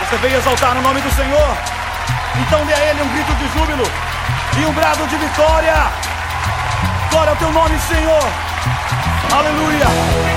Você veio exaltar no nome do Senhor? Então dê a Ele um grito de júbilo e um brado de vitória. Glória ao teu nome, Senhor. Aleluia.